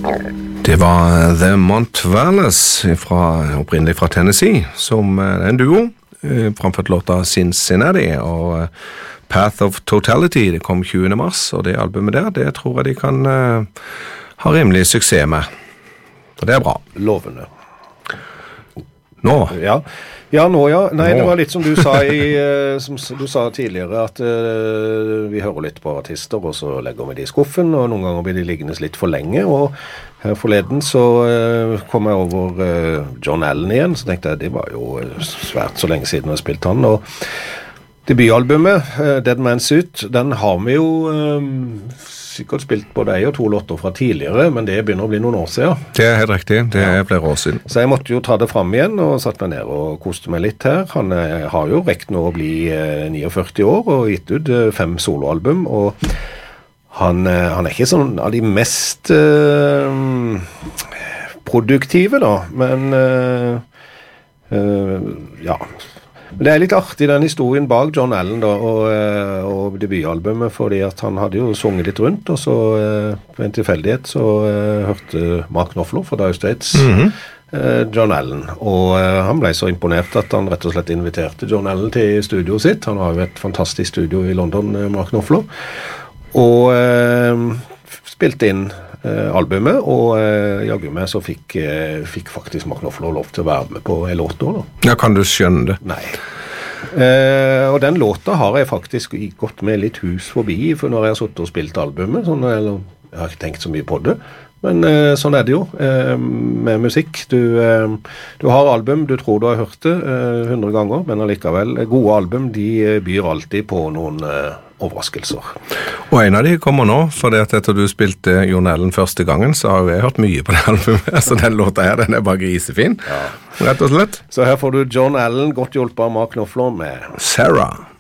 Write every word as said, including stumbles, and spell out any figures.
Det var The Montvalles, fra, opprinnelig fra Tennessee, som en duo, framført låta Cincinnati, og Path of Totality, det kom tjuende mars, og det albumet der, det tror jeg de kan uh, ha rimelig suksess med. Så det er bra. Lovende. Nå? Ja, ja nå ja. Nei, nå. Det var litt som du sa, i, uh, som du sa tidligere, at uh, vi hører litt på artister, og så legger vi de i skuffen, og noen ganger blir de liggende litt for lenge, og her forleden så uh, kom jeg over uh, John Allen igjen, så tenkte jeg, det var jo svært så lenge siden jeg har spilt han, og debutalbumet, uh, Dead Man's Suit, den har vi jo um, sikkert spilt både ei og to låter fra tidligere, men det begynner å bli noen år siden. Det er helt riktig, det er flere år siden. Så jeg måtte jo ta det fram igjen og satt meg ned og koste meg litt her. Han uh, har jo rekt nå å bli uh, førtini år og gitt ut uh, fem soloalbum, og Han, han er ikke sånn av de mest uh, produktive da, men uh, uh, ja. Men det er litt artig den historien bak John Allen da, og, uh, og debutalbumet, fordi at han hadde jo sunget litt rundt, og så uh, ved en tilfeldighet så uh, hørte Mark Knopfler fra Dire Straits mm-hmm. uh, John Allen, og uh, han ble så imponert at han rett og slett inviterte John Allen til studioet sitt. Han har jo et fantastisk studio i London, uh, Mark Knopfler, og eh, spilte inn eh, albumet, og eh, jaggu meg så fikk, eh, fikk faktisk Mark Knopfler lov til å være med på en låt da. Ja, kan du skjønne det? Nei. Eh, og den låta har jeg faktisk gått med litt hus forbi, for når jeg har suttet og spilt albumet, sånn, eller, jeg har ikke tenkt så mye på det, men eh, sånn er det jo eh, med musikk. Du, eh, du har album, du tror du har hørt det eh, hundre ganger, men allikevel, gode album, de byr alltid på noen eh, overraskelser. Og en av de kommer nå, for det at etter du spilte John Allen første gangen, så har jeg hørt mye på det albumet, så den låta her, den er bare grisefin, ja. Rett og slett. Så her får du John Allen, godt hjulpet av Mark Knopfler med Sarah.